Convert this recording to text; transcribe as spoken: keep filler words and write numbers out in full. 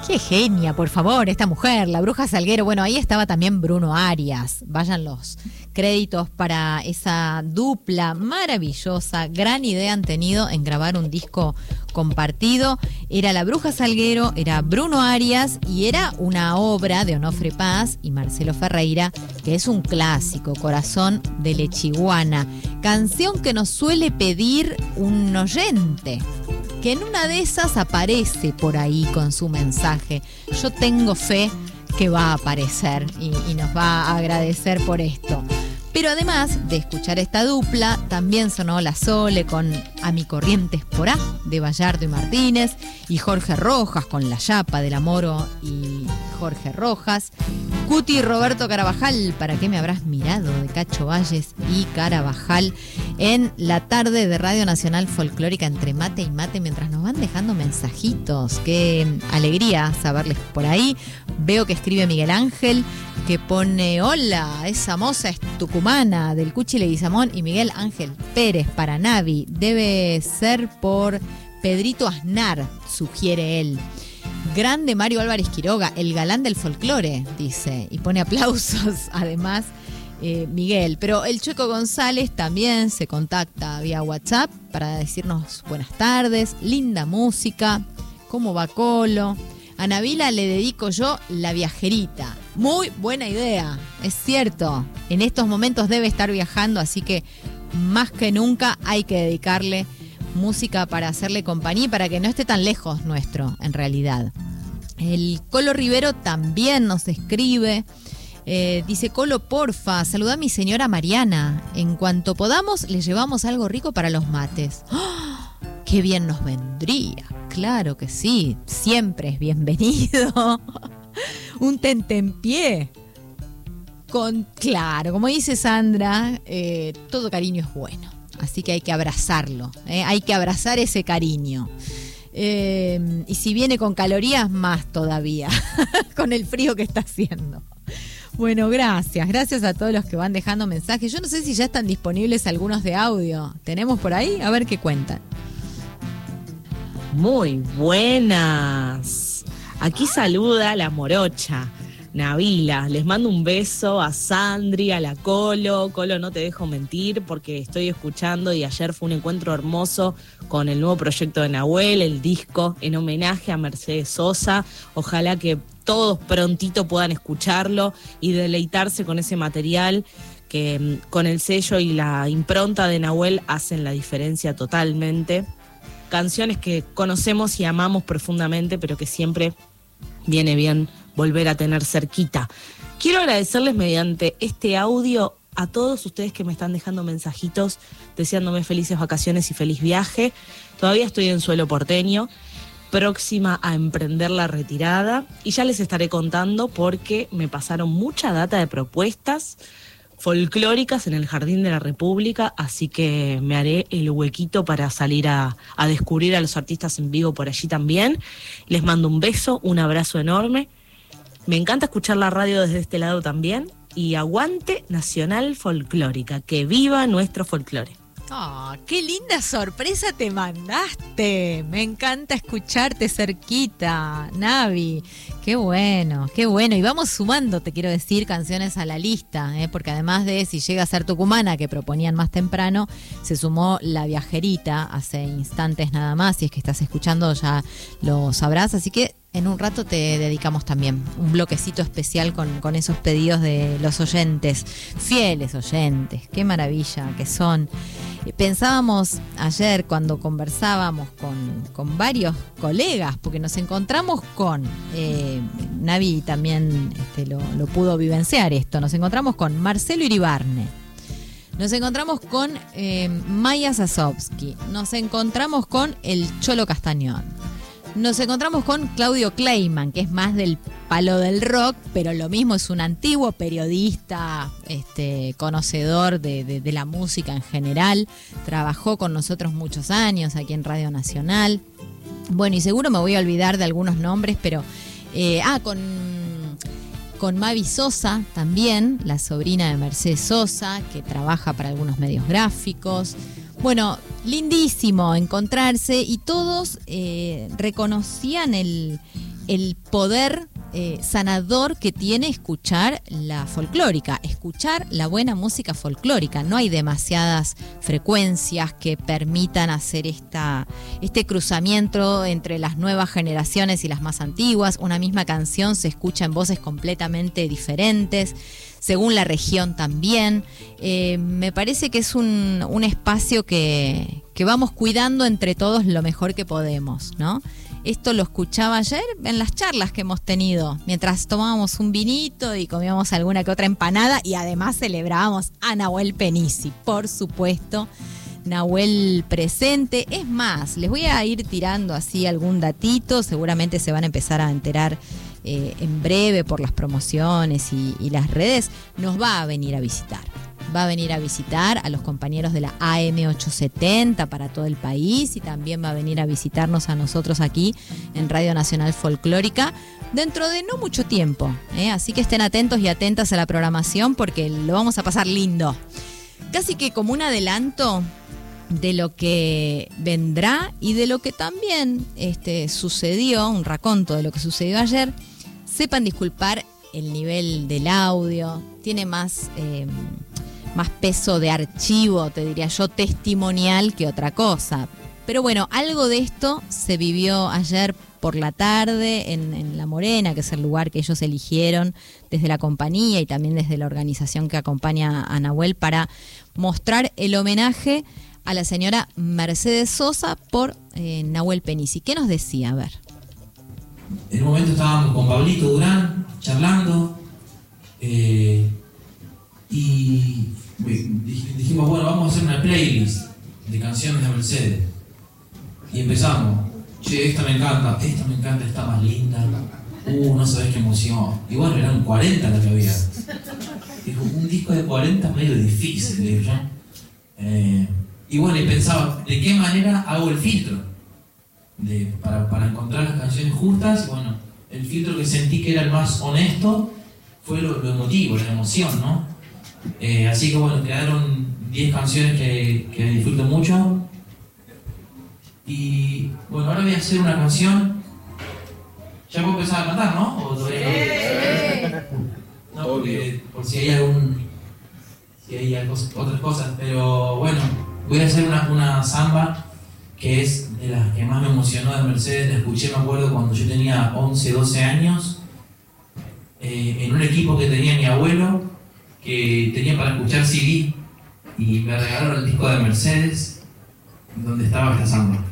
Qué genia, por favor, esta mujer, la Bruja Salguero. Bueno, ahí estaba también Bruno Arias. Vayan los créditos para esa dupla maravillosa. Gran idea han tenido en grabar un disco compartido. Era la Bruja Salguero, era Bruno Arias y era una obra de Onofre Paz y Marcelo Ferreira, que es un clásico, Corazón de Lechiguana. Canción que nos suele pedir un oyente, que en una de esas aparece por ahí con su mensaje. Yo tengo fe que va a aparecer y, y nos va a agradecer por esto. Pero además de escuchar esta dupla, también sonó La Sole con A mi Corrientes por A, de Bayardo y Martínez, y Jorge Rojas con La Yapa de La Moro y Jorge Rojas, Cuti y Roberto Carabajal, ¿Para qué me habrás mirado?, de Cacho Valles y Carabajal, en la tarde de Radio Nacional Folclórica entre mate y mate, mientras nos van dejando mensajitos. Qué alegría saberles por ahí. Veo que escribe Miguel Ángel, que pone: hola, esa moza es tucumana, del Cuchi Leguizamón, y Miguel Ángel Pérez para Navi. Debe ser por Pedrito Aznar, sugiere él. Grande Mario Álvarez Quiroga, el galán del folclore, dice, y pone aplausos además eh, Miguel. Pero el Chueco González también se contacta vía WhatsApp para decirnos buenas tardes, linda música, cómo va Colo. A Nabila le dedico yo La Viajerita. Muy buena idea, es cierto. En estos momentos debe estar viajando, así que más que nunca hay que dedicarle música para hacerle compañía y para que no esté tan lejos nuestro, en realidad. El Colo Rivero también nos escribe. Eh, dice: Colo, porfa, saluda a mi señora Mariana. En cuanto podamos, le llevamos algo rico para los mates. ¡Oh! ¡Qué bien nos vendría! Claro que sí, siempre es bienvenido. Un tentempié. Con, claro, como dice Sandra, eh, todo cariño es bueno. Así que hay que abrazarlo, ¿eh? Hay que abrazar ese cariño. Eh, y si viene con calorías, más todavía, con el frío que está haciendo. Bueno, gracias. Gracias a todos los que van dejando mensajes. Yo no sé si ya están disponibles algunos de audio. ¿Tenemos por ahí? A ver qué cuentan. Muy buenas. Aquí saluda la morocha, Nabila. Les mando un beso a Sandri, a la Colo. Colo, no te dejo mentir porque estoy escuchando y ayer fue un encuentro hermoso con el nuevo proyecto de Nahuel, el disco en homenaje a Mercedes Sosa. Ojalá que todos prontito puedan escucharlo y deleitarse con ese material que con el sello y la impronta de Nahuel hacen la diferencia totalmente. Canciones que conocemos y amamos profundamente, pero que siempre viene bien volver a tener cerquita. Quiero agradecerles mediante este audio a todos ustedes que me están dejando mensajitos deseándome felices vacaciones y feliz viaje. Todavía estoy en suelo porteño, próxima a emprender la retirada, y ya les estaré contando porque me pasaron mucha data de propuestas folclóricas en el Jardín de la República, así que me haré el huequito para salir a, a descubrir a los artistas en vivo por allí también. Les mando un beso, un abrazo enorme. Me encanta escuchar la radio desde este lado también, y aguante Nacional Folclórica, que viva nuestro folclore. Oh, qué linda sorpresa te mandaste. Me encanta escucharte cerquita, Navi. Qué bueno, qué bueno. Y vamos sumando, te quiero decir, canciones a la lista, ¿eh? Porque además de Si llega a ser tucumana, que proponían más temprano, se sumó La Viajerita hace instantes nada más. Si es que estás escuchando ya lo sabrás. Así que en un rato te dedicamos también un bloquecito especial con, con esos pedidos de los oyentes, fieles oyentes. Qué maravilla que son. Pensábamos ayer cuando conversábamos con, con varios colegas, porque nos encontramos con, eh, Navi también este, lo, lo pudo vivenciar esto, nos encontramos con Marcelo Iribarne, nos encontramos con eh, Maya Sasovsky, nos encontramos con el Cholo Castañón, nos encontramos con Claudio Kleiman, que es más del palo del rock, pero lo mismo, es un antiguo periodista, este, conocedor de, de, de la música en general. Trabajó con nosotros muchos años aquí en Radio Nacional. Bueno, y seguro me voy a olvidar de algunos nombres, pero... Eh, ah, con, con Mavi Sosa también, la sobrina de Mercedes Sosa, que trabaja para algunos medios gráficos. Bueno, lindísimo encontrarse, y todos eh, reconocían el, el poder eh, sanador que tiene escuchar la folclórica, escuchar la buena música folclórica. No hay demasiadas frecuencias que permitan hacer esta, este cruzamiento entre las nuevas generaciones y las más antiguas. Una misma canción se escucha en voces completamente diferentes, según la región también. Eh, me parece que es un, un espacio que, que vamos cuidando entre todos lo mejor que podemos, ¿no? Esto lo escuchaba ayer en las charlas que hemos tenido, mientras tomábamos un vinito y comíamos alguna que otra empanada y además celebrábamos a Nahuel Penici, por supuesto. Nahuel presente. Es más, les voy a ir tirando así algún datito, seguramente se van a empezar a enterar eh, en breve por las promociones y, y las redes. Nos va a venir a visitar. Va a venir a visitar a los compañeros de la A M ochocientos setenta para todo el país y también va a venir a visitarnos a nosotros aquí en Radio Nacional Folclórica dentro de no mucho tiempo, ¿eh? Así que estén atentos y atentas a la programación porque lo vamos a pasar lindo. Casi que como un adelanto de lo que vendrá y de lo que también este, sucedió, un raconto de lo que sucedió ayer. Sepan disculpar el nivel del audio, tiene más... Eh, más peso de archivo, te diría yo, testimonial que otra cosa. Pero bueno, algo de esto se vivió ayer por la tarde en, en La Morena, que es el lugar que ellos eligieron desde la compañía y también desde la organización que acompaña a Nahuel para mostrar el homenaje a la señora Mercedes Sosa por eh, Nahuel Penici. ¿Qué nos decía? A ver. En un momento estábamos con Pablito Durán charlando eh, y dijimos, bueno, vamos a hacer una playlist de canciones de Mercedes. Y empezamos. Che, esta me encanta, esta me encanta, esta más linda. Uh, no sabés qué emoción. Y bueno, eran cuarenta las que había. Dijo, un disco de cuarenta es medio difícil, digo yo. Eh, y bueno, y pensaba, ¿de qué manera hago el filtro? De, para, para encontrar las canciones justas. Y bueno, el filtro que sentí que era el más honesto fue lo, lo emotivo, la emoción, ¿no? Eh, así que bueno, quedaron diez canciones que, que disfruto mucho. Y bueno, ahora voy a hacer una canción. Ya puedo empezar a cantar, ¿no? ¿O todavía no? No, porque por si hay algún. Si hay algo, otras cosas. Pero bueno, voy a hacer una, una samba que es de las que más me emocionó de Mercedes. La escuché, me acuerdo, cuando yo tenía once, doce años. Eh, en un equipo que tenía mi abuelo, que tenía para escuchar C D, y me regalaron el disco de Mercedes donde estaba esta samba.